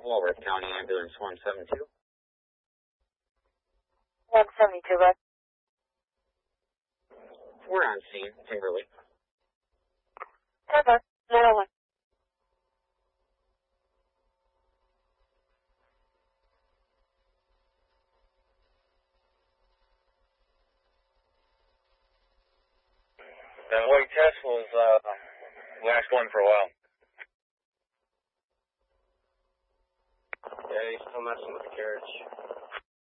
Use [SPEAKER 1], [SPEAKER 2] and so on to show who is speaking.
[SPEAKER 1] Walworth County Ambulance 172.
[SPEAKER 2] 172, Red.
[SPEAKER 1] We're on scene, Kimberly.
[SPEAKER 2] 10-4, 901.
[SPEAKER 3] That white Tesla was last one for a while.
[SPEAKER 1] Yeah, he's still messing with the carriage.